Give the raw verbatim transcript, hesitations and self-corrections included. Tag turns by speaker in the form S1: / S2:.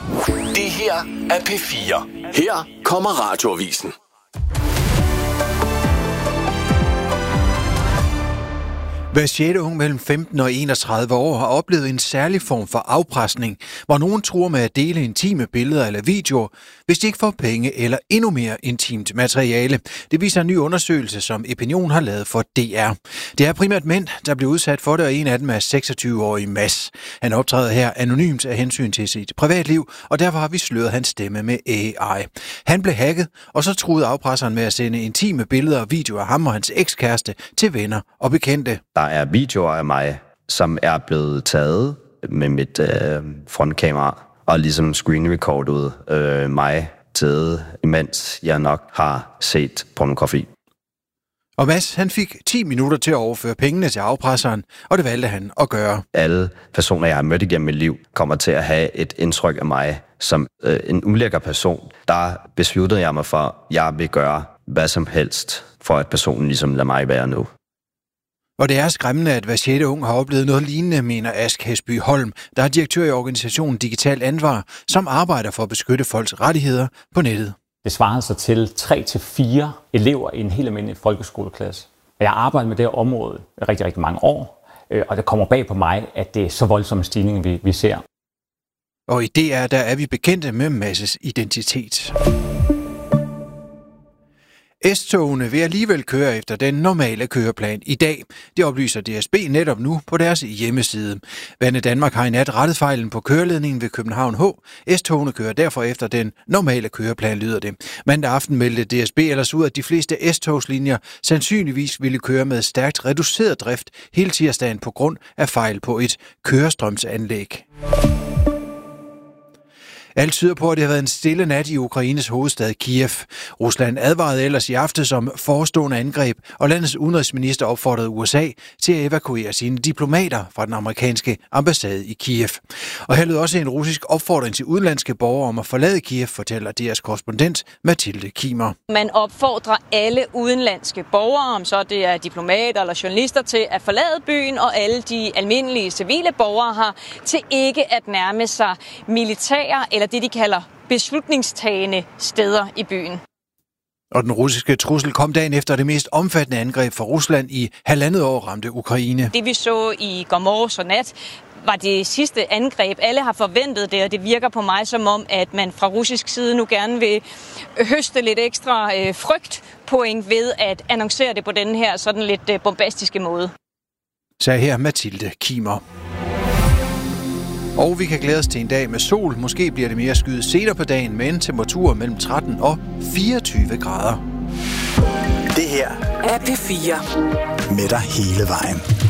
S1: Det her er P fire. Her kommer Radioavisen.
S2: Hver sjette ung mellem femten og enogtredive år har oplevet en særlig form for afpresning, hvor nogen truer med at dele intime billeder eller videoer, hvis de ikke får penge eller endnu mere intimt materiale. Det viser en ny undersøgelse, som Epinion har lavet for D R. Det er primært mænd, der bliver udsat for det, og en af dem er seksogtyve-årig Mads. Han optræder her anonymt af hensyn til sit privatliv, og derfor har vi sløret hans stemme med A I. Han blev hacket, og så truede afpresseren med at sende intime billeder og videoer af ham og hans ekskæreste til venner og bekendte.
S3: Der er videoer af mig, som er blevet taget med mit øh, frontkamera og ligesom screenrecordet øh, mig taget, imens jeg nok har set pornografi.
S2: Og Mads, han fik ti minutter til at overføre pengene til afpresseren, og det valgte han at gøre.
S3: Alle personer, jeg har mødt igennem mit liv, kommer til at have et indtryk af mig som øh, en ulækker person. Der besluttede jeg mig for, at jeg vil gøre hvad som helst, for at personen ligesom lader mig være nu.
S2: Og det er skræmmende, at hver sjette ung har oplevet noget lignende, mener Ask Hesby Holm, der er direktør i organisationen Digital Ansvar, som arbejder for at beskytte folks rettigheder på nettet.
S4: Det svarede sig til tre til fire elever i en helt almindelig folkeskoleklasse. Jeg har arbejdet med det her område i rigtig, rigtig mange år, og det kommer bag på mig, at det er så voldsomme stigninger, vi, vi ser.
S2: Og i D R, der er vi bekendte med Mads' identitet. S-togene vil alligevel køre efter den normale køreplan i dag. Det oplyser D S B netop nu på deres hjemmeside. Banedanmark har i nat rettet fejlen på køreledningen ved København H. S-togene kører derfor efter den normale køreplan, lyder det. Mandag aften meldte D S B ellers ud, at de fleste S-togslinjer sandsynligvis ville køre med stærkt reduceret drift hele tirsdagen på grund af fejl på et kørestrømsanlæg. Alt tyder på, at det har været en stille nat i Ukraines hovedstad Kiev. Rusland advarede ellers i aftes om forestående angreb, og landets udenrigsminister opfordrede U S A til at evakuere sine diplomater fra den amerikanske ambassade i Kiev. Og her lød også en russisk opfordring til udenlandske borgere om at forlade Kiev, fortæller D R's korrespondent Mathilde Kimer.
S5: Man opfordrer alle udenlandske borgere, om så det er diplomater eller journalister, til at forlade byen, og alle de almindelige civile borgere har til ikke at nærme sig militære eller det, de kalder beslutningstagende steder i byen.
S2: Og den russiske trussel kom dagen efter det mest omfattende angreb fra Rusland i halvandet år ramte Ukraine.
S5: Det vi så i går morges og nat var det sidste angreb. Alle har forventet det, og det virker på mig som om, at man fra russisk side nu gerne vil høste lidt ekstra øh, frygtpoint ved at annoncere det på den her sådan lidt øh, bombastiske måde.
S2: Sagde her Mathilde Kimer. Og vi kan glæde os til en dag med sol. Måske bliver det mere skyet senere på dagen, med en temperatur mellem tretten og fireogtyve grader.
S1: Det her
S6: er P fire.
S1: Med dig hele vejen.